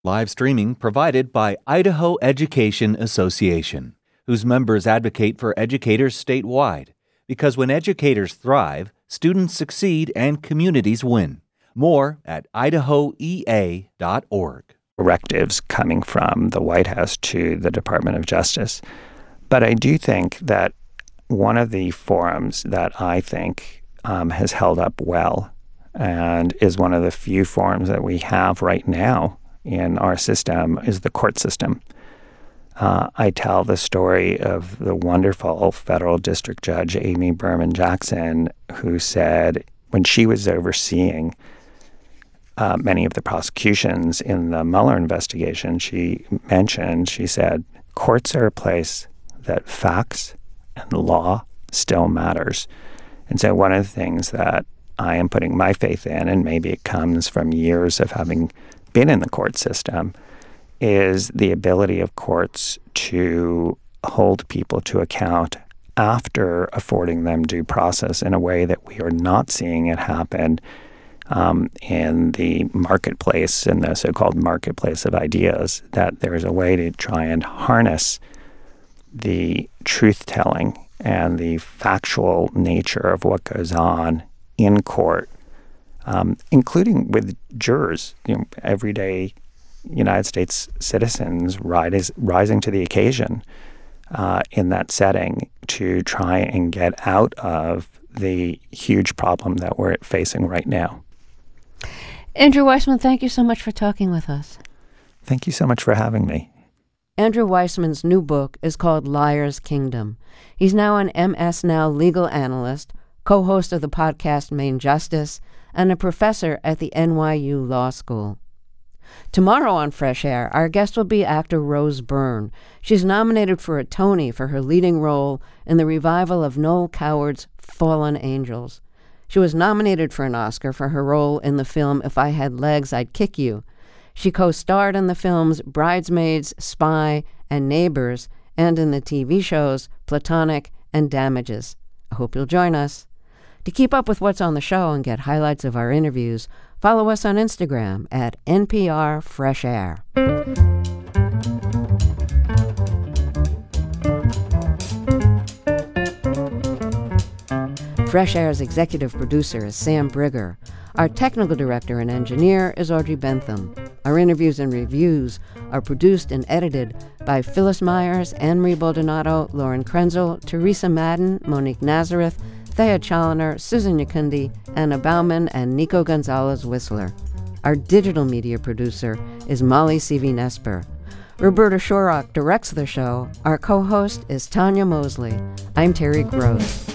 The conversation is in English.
Live streaming provided by Idaho Education Association, whose members advocate for educators statewide. Because when educators thrive, students succeed and communities win. More at idahoea.org. Directives coming from the White House to the Department of Justice. But I do think that one of the forums that I think has held up well and is one of the few forums that we have right now in our system is the court system. I tell the story of the wonderful federal district judge, Amy Berman Jackson, who said when she was overseeing many of the prosecutions in the Mueller investigation, she said, courts are a place that facts and law still matters. And so one of the things that I am putting my faith in, and maybe it comes from years of having been in the court system, is the ability of courts to hold people to account after affording them due process in a way that we are not seeing it happen in the marketplace, in the so-called marketplace of ideas, that there is a way to try and harness the truth-telling and the factual nature of what goes on in court, including with jurors, everyday United States citizens rising to the occasion in that setting to try and get out of the huge problem that we're facing right now. Andrew Weissmann, thank you so much for talking with us. Thank you so much for having me. Andrew Weissmann's new book is called Liar's Kingdom. He's now an MS Now legal analyst, co-host of the podcast Main Justice, and a professor at the NYU Law School. Tomorrow on Fresh Air, our guest will be actor Rose Byrne. She's nominated for a Tony for her leading role in the revival of Noel Coward's Fallen Angels. She was nominated for an Oscar for her role in the film If I Had Legs, I'd Kick You. She co-starred in the films Bridesmaids, Spy, and Neighbors, and in the TV shows Platonic and Damages. I hope you'll join us. To keep up with what's on the show and get highlights of our interviews, follow us on Instagram at NPR Fresh Air. Fresh Air's executive producer is Sam Brigger. Our technical director and engineer is Audrey Bentham. Our interviews and reviews are produced and edited by Phyllis Myers, Anne-Marie Baldonado, Lauren Krenzel, Teresa Madden, Monique Nazareth, Thea Challoner, Susan Yakundi, Anna Bauman, and Nico Gonzalez-Whistler. Our digital media producer is Molly Seavy-Nesper. Roberta Shorrock directs the show. Our co-host is Tanya Mosley. I'm Terry Gross.